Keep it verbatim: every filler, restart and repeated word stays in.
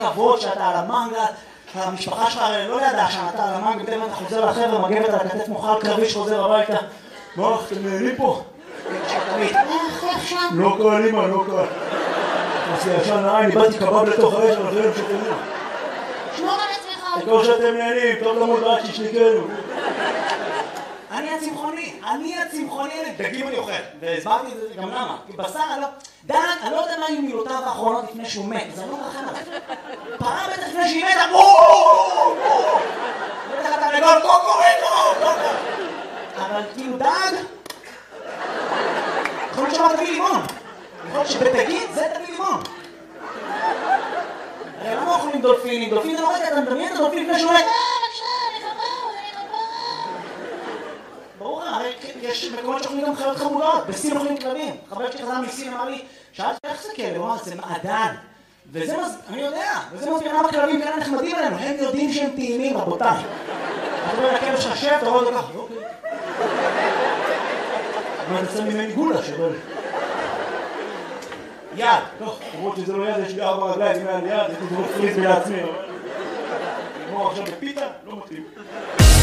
כבוד שאתה על המנגל, המשפחה שלך לא ידעה שאתה על המנגל, בטבע אתה חוזר לחבר'ה, מגבת על הכתף מוכר קרבי שחוזר הביתה. מה, אתם נהנים פה? לא קל, אמא, לא קל. עושה ישן לעין, איבדתי קבב לתוך האש, אבל זה לא שתנוע. שמור על עצמך. תקור שאתם נהנים, טוב למוד רק שישניקנו. אני הצמחוני, אני הצמחוני, דגים אני אוכל. והסברתי את זה גם למה. כי בשר, אני לא... דן, אני לא יודע מה היו מילותיו האחרונות לפני שהוא מת, אז אני לא מרחם עליו. פרה בטח לפני שהיא מתה, בואו! בטח אתה נגול, קוקוריקו! אבל כאילו דג... יכול להיות שאמר תביא לימון. יכול להיות שבדגים זה תביא לימון. הרי למה אוכלים דולפינים? דולפין זה לא רגע, אתה מדמיין את הדולפין לפני שהוא מת. ברור, הרי יש מקומות שאוכלים גם חיות חמודות, בסין אוכלים כלבים. חבר שלי חזר מסין אמר לי, שאלתי איך זה כלב? הוא אמר, זה מעדן. וזה מז... אני יודע, וזה מסביר למה כלבים כאלה נחמדים עלינו, הם יודעים שהם טעימים, רבותיי. אתה רואה לכלב ששב, אתה רואה את זה ככה, אוקיי. אבל אני עושה ממני גולה שבל. יד, טוב, למרות שזה לא יד, יש לי ארבע רגליים, אם היה לי יד, הייתי דרוך פריז לעצמי. נגמור עכשיו בפיתה, לא מתאים.